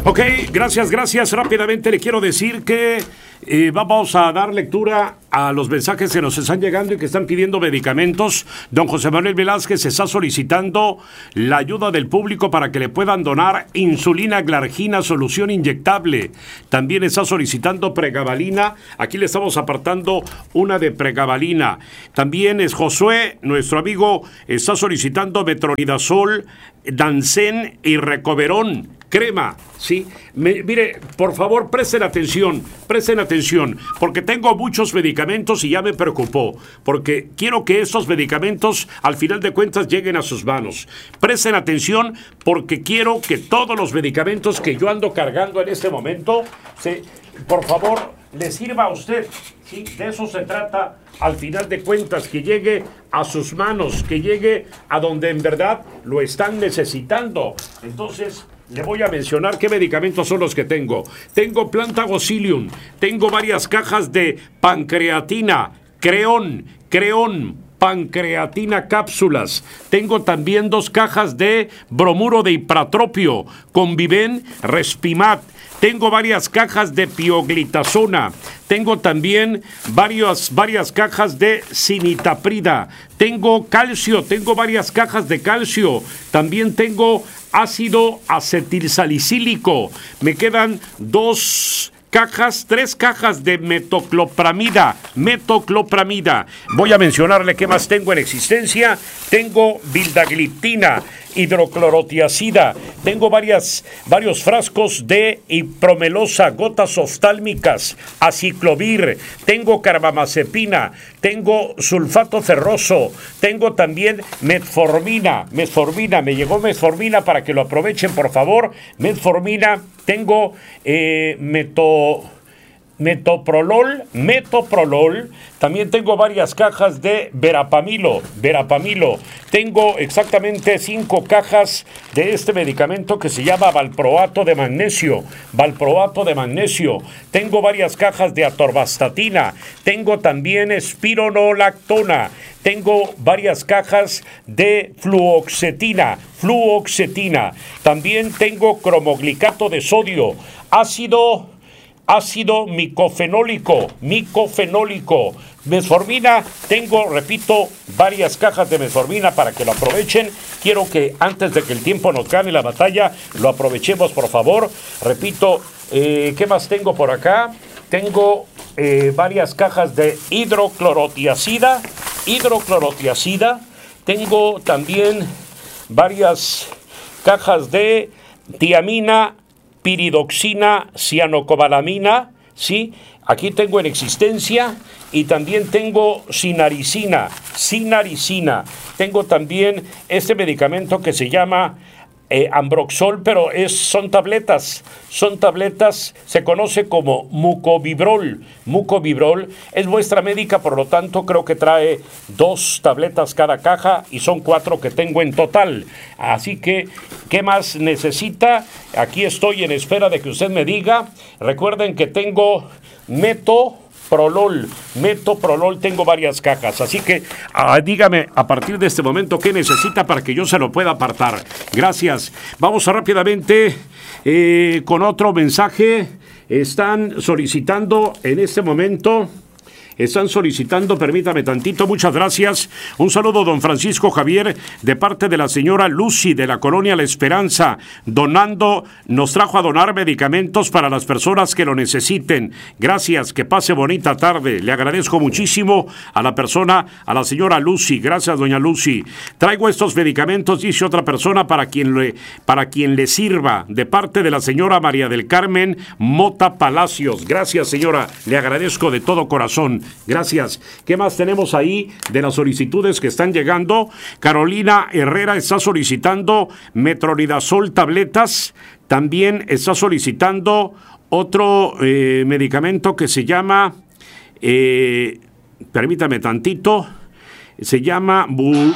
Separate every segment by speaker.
Speaker 1: Ok, gracias. Rápidamente le quiero decir que vamos a dar lectura a los mensajes que nos están llegando y que están pidiendo medicamentos. Don José Manuel Velázquez está solicitando la ayuda del público para que le puedan donar insulina glargina, solución inyectable. También está solicitando pregabalina. Aquí le estamos apartando una de pregabalina. También es Josué, nuestro amigo, está solicitando metronidazol, Dansen y Recoverón, crema, ¿sí? Mire, por favor, presten atención, porque tengo muchos medicamentos y ya me preocupó, porque quiero que estos medicamentos, al final de cuentas, lleguen a sus manos. Presten atención, porque quiero que todos los medicamentos que yo ando cargando en este momento, por favor, le sirva a usted, ¿sí? De eso se trata, al final de cuentas, que llegue a sus manos, que llegue a donde en verdad lo están necesitando. Entonces, le voy a mencionar qué medicamentos son los que tengo. Tengo Plantagocilium, tengo varias cajas de pancreatina, Creón, pancreatina cápsulas. Tengo también 2 cajas de bromuro de ipratropio, Conviven, Respimat. Tengo varias cajas de pioglitazona. Tengo también varias cajas de cinitaprida. Tengo calcio, tengo varias cajas de calcio. También tengo ácido acetilsalicílico. Me quedan 3 cajas de metoclopramida. Voy a mencionarle qué más tengo en existencia. Tengo vildagliptina, hidroclorotiazida. Tengo varios frascos de ipromelosa, gotas oftálmicas, aciclovir. Tengo carbamazepina. Tengo sulfato ferroso. Tengo también metformina. Me llegó metformina para que lo aprovechen, por favor. Metformina. Tengo metoprolol. También tengo varias cajas de verapamilo. Tengo exactamente 5 cajas de este medicamento que se llama valproato de magnesio. Tengo varias cajas de atorvastatina. Tengo también espironolactona. Tengo varias cajas de fluoxetina. También tengo cromoglicato de sodio, ácido micofenólico, metformina. Tengo, repito, varias cajas de metformina para que lo aprovechen. Quiero que antes de que el tiempo nos gane la batalla, lo aprovechemos, por favor. Repito, ¿qué más tengo por acá? Tengo varias cajas de hidroclorotiazida. Tengo también varias cajas de tiamina, piridoxina, cianocobalamina, ¿sí? Aquí tengo en existencia. Y también tengo sinaricina. Tengo también este medicamento que se llama Ambroxol, pero son tabletas, se conoce como mucovibrol. Es muestra médica, por lo tanto creo que trae 2 tabletas cada caja y son 4 que tengo en total. Así que, ¿qué más necesita? Aquí estoy en espera de que usted me diga. Recuerden que tengo Metoprolol, tengo varias cajas, así que dígame a partir de este momento qué necesita para que yo se lo pueda apartar. Gracias. Vamos rápidamente con otro mensaje. Están solicitando en este momento Están solicitando, permítame tantito, muchas gracias. Un saludo, don Francisco Javier, de parte de la señora Lucy de la colonia La Esperanza, nos trajo a donar medicamentos para las personas que lo necesiten. Gracias, que pase bonita tarde. Le agradezco muchísimo a la señora Lucy. Gracias, doña Lucy. Traigo estos medicamentos, dice otra persona, para quien le sirva, de parte de la señora María del Carmen Mota Palacios. Gracias, señora, le agradezco de todo corazón. Gracias. ¿Qué más tenemos ahí de las solicitudes que están llegando? Carolina Herrera está solicitando metronidazol tabletas. También está solicitando otro medicamento que se llama, permítame tantito, se llama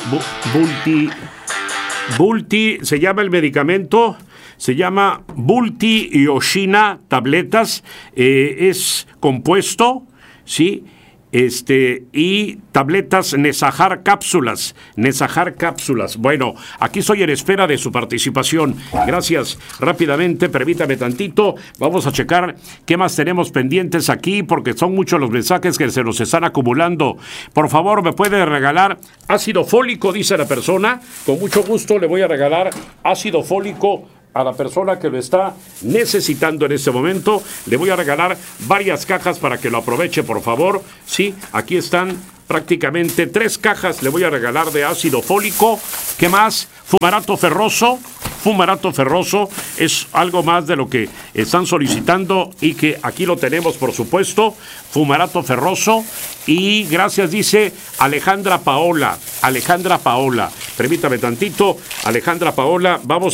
Speaker 1: se llama el medicamento, se llama Bulti Yoshina tabletas, es compuesto, ¿sí? y tabletas Nesajar cápsulas. Bueno, aquí estoy en espera de su participación. Gracias. Rápidamente, permítame tantito. Vamos a checar qué más tenemos pendientes aquí, porque son muchos los mensajes que se nos están acumulando. Por favor, ¿me puede regalar ácido fólico? Dice la persona. Con mucho gusto le voy a regalar ácido fólico a la persona que lo está necesitando en este momento. Le voy a regalar varias cajas para que lo aproveche, por favor. Sí, aquí están prácticamente 3 cajas. Le voy a regalar de ácido fólico. ¿Qué más? Fumarato ferroso. Fumarato ferroso es algo más de lo que están solicitando y que aquí lo tenemos, por supuesto. Fumarato ferroso. Y gracias, dice Alejandra Paola. Permítame tantito. Alejandra Paola, vamos